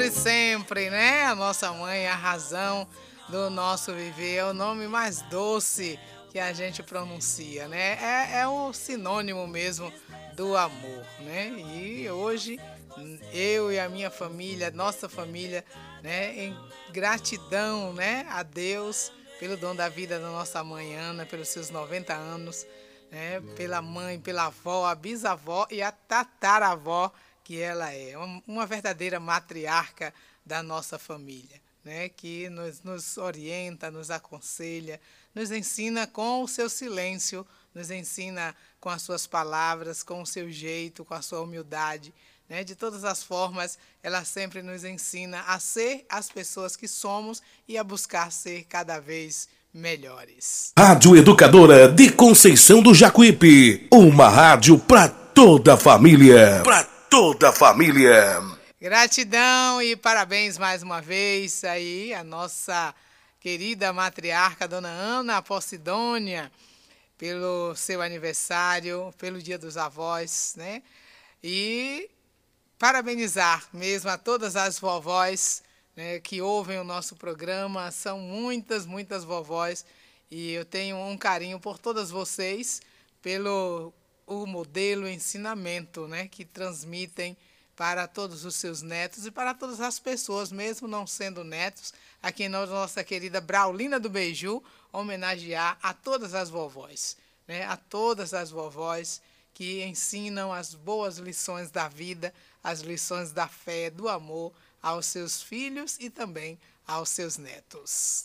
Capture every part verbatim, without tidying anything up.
desde sempre, né? A nossa mãe, a razão do nosso viver, é o nome mais doce que a gente pronuncia, né? É, é o sinônimo mesmo do amor, né? E hoje eu e a minha família, nossa família, né, em gratidão, né, a Deus pelo dom da vida da nossa mãe Ana, pelos seus noventa anos, né, pela mãe, pela avó, a bisavó e a tataravó que ela é, uma, uma verdadeira matriarca da nossa família, né, que nos, nos orienta, nos aconselha, nos ensina com o seu silêncio, nos ensina com as suas palavras, com o seu jeito, com a sua humildade, né? De todas as formas, ela sempre nos ensina a ser as pessoas que somos e a buscar ser cada vez melhores. Rádio Educadora de Conceição do Jacuípe, uma rádio para toda a família. Para toda a família. Gratidão e parabéns mais uma vez aí a nossa querida matriarca, Dona Ana Posidônia, pelo seu aniversário, pelo Dia dos Avós, né? E parabenizar mesmo a todas as vovós, né, que ouvem o nosso programa. São muitas, muitas vovós e eu tenho um carinho por todas vocês, pelo o modelo, o ensinamento, né, que transmitem para todos os seus netos e para todas as pessoas, mesmo não sendo netos, aqui em nossa querida Braulina do Beiju, homenagear a todas as vovós, né, a todas as vovós que ensinam as boas lições da vida, as lições da fé, do amor aos seus filhos e também aos seus netos.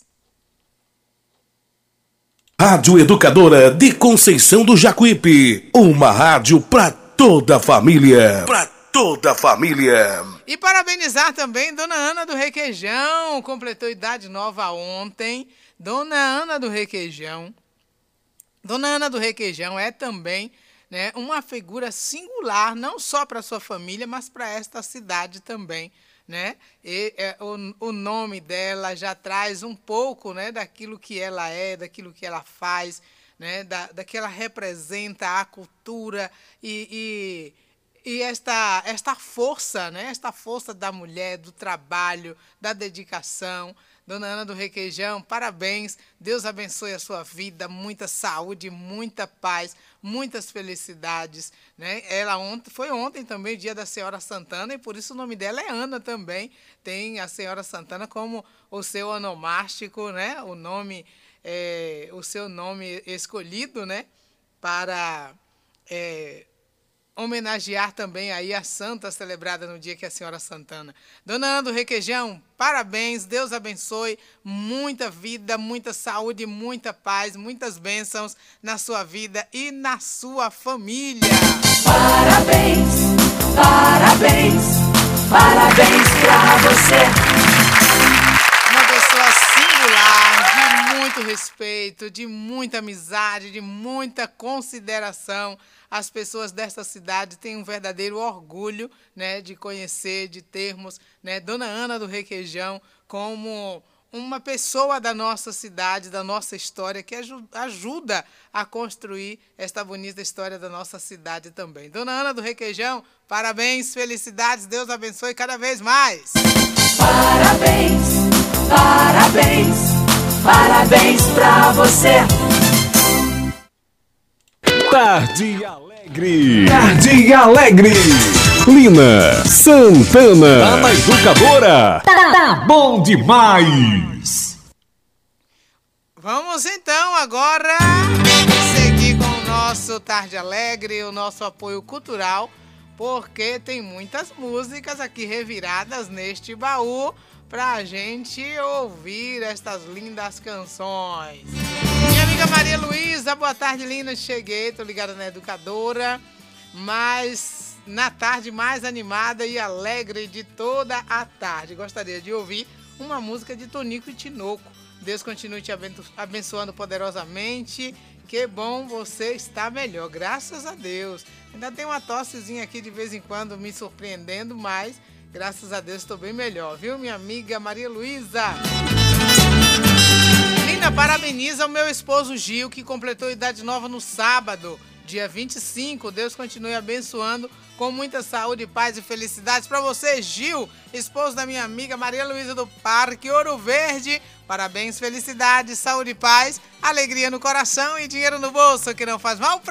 Rádio Educadora de Conceição do Jacuípe, uma rádio para toda a família. Para toda a família. E parabenizar também Dona Ana do Requeijão, completou idade nova ontem. Dona Ana do Requeijão. Dona Ana do Requeijão é também, né, uma figura singular, não só para sua família, mas para esta cidade também, né? E, é, o, o nome dela já traz um pouco, né, daquilo que ela é, daquilo que ela faz, né, da, da que ela representa a cultura e, e, e esta, esta força, né, esta força da mulher, do trabalho, da dedicação. Dona Ana do Requeijão, parabéns, Deus abençoe a sua vida, muita saúde, muita paz, muitas felicidades, né? Ela ontem, foi ontem também, dia da Senhora Santana, e por isso o nome dela é Ana também, tem a Senhora Santana como o seu onomástico, né? O nome, é, o seu nome escolhido, né? Para é, homenagear também aí a santa celebrada no dia que é a Senhora Santana. Dona Ana do Requeijão, parabéns, Deus abençoe, muita vida, muita saúde, muita paz, muitas bênçãos na sua vida e na sua família. Parabéns, parabéns, parabéns pra você. Uma pessoa singular, de muito respeito, de muita amizade, de muita consideração. As pessoas desta cidade têm um verdadeiro orgulho, né, de conhecer, de termos, né, Dona Ana do Requeijão como uma pessoa da nossa cidade, da nossa história, que ajuda a construir esta bonita história da nossa cidade também. Dona Ana do Requeijão, parabéns, felicidades, Deus abençoe cada vez mais. Parabéns, parabéns, parabéns pra você. Tarde Alegre. Tarde Alegre. Lina Santana. A educadora. Tá, tá bom demais. Vamos então agora seguir com o nosso Tarde Alegre, o nosso apoio cultural, porque tem muitas músicas aqui reviradas neste baú pra gente ouvir estas lindas canções. Minha amiga Maria Luísa, boa tarde, Lina. Cheguei, tô ligada na educadora, mas na tarde mais animada e alegre de toda a tarde. Gostaria de ouvir uma música de Tonico e Tinoco. Deus continue te abençoando poderosamente. Que bom você está melhor, graças a Deus. Ainda tem uma tossezinha aqui de vez em quando me surpreendendo, mas graças a Deus estou bem melhor, viu, minha amiga Maria Luísa? Lina, parabeniza o meu esposo Gil, que completou idade nova no sábado, dia vinte e cinco. Deus continue abençoando com muita saúde, paz e felicidades. Para você, Gil, esposo da minha amiga Maria Luísa do Parque Ouro Verde. Parabéns, felicidades, saúde, paz, alegria no coração e dinheiro no bolso, que não faz mal pra